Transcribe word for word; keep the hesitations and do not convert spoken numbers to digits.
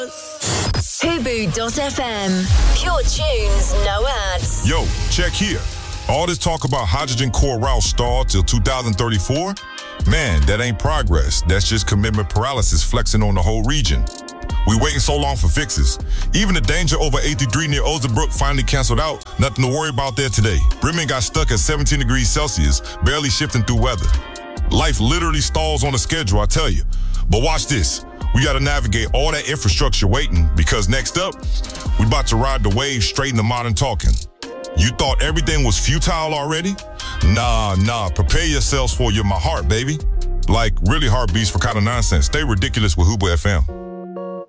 Hubu dot F M. Pure tunes, no ads. Yo, check here. All this talk about hydrogen core route stalled till two thousand thirty-four? Man, that ain't progress. That's just commitment paralysis flexing on the whole region. We waiting so long for fixes. Even the danger over eighty-three near Ozerbrook finally canceled out. Nothing to worry about there today. Bremen got stuck at seventeen degrees Celsius, barely shifting through weather. Life literally stalls on the schedule, I tell you. But watch this. We got to navigate all that infrastructure waiting, because next up, we about to ride the wave straight into modern talking. You thought everything was futile already? Nah, nah, prepare yourselves for your my heart, baby. Like, really heartbeats for kind of nonsense. Stay ridiculous with Hubu F M.